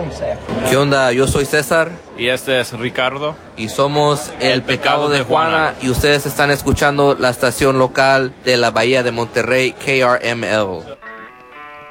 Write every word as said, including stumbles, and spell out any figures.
¿Qué onda? Yo soy César. Y este es Ricardo. Y somos El Pecado de Juana. Y ustedes están escuchando la estación local de la Bahía de Monterrey, K R M L.